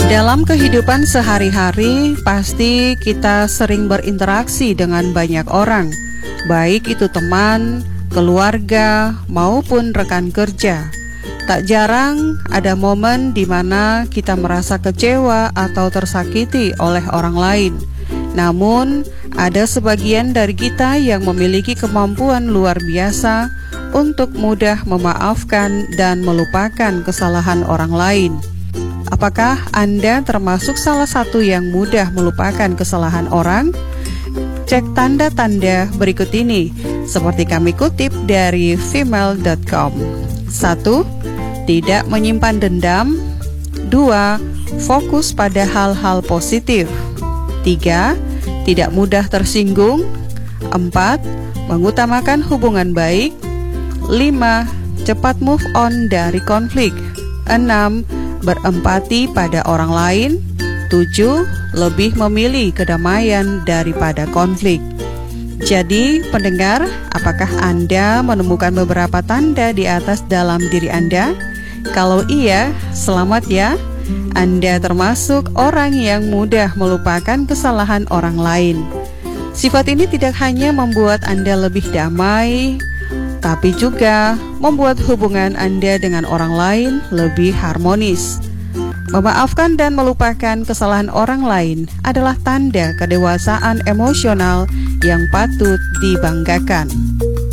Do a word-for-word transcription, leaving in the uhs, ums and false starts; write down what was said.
Dalam kehidupan sehari-hari, pasti kita sering berinteraksi dengan banyak orang, baik itu teman, keluarga, maupun rekan kerja. Tak jarang ada momen di mana kita merasa kecewa atau tersakiti oleh orang lain. Namun, ada sebagian dari kita yang memiliki kemampuan luar biasa untuk mudah memaafkan dan melupakan kesalahan orang lain. Apakah Anda termasuk salah satu yang mudah melupakan kesalahan orang? Cek tanda-tanda berikut ini, seperti kami kutip dari female dot com. satu. Tidak menyimpan dendam. Dua. Fokus pada hal-hal positif. Tiga. Tidak mudah tersinggung. Empat. Mengutamakan hubungan baik. Lima. Cepat move on dari konflik. Enam. Berempati pada orang lain. Tujuh. Lebih memilih kedamaian daripada konflik. Jadi, pendengar, apakah Anda menemukan beberapa tanda di atas dalam diri Anda? Kalau iya, selamat ya. Anda termasuk orang yang mudah melupakan kesalahan orang lain. Sifat ini tidak hanya membuat Anda lebih damai, tapi juga membuat hubungan Anda dengan orang lain lebih harmonis. Memaafkan dan melupakan kesalahan orang lain adalah tanda kedewasaan emosional yang patut dibanggakan.